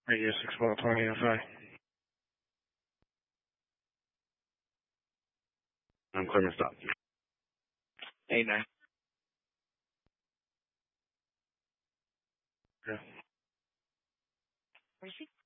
Radio 620 FI. I'm clear to stop. 89. Okay. Receipt.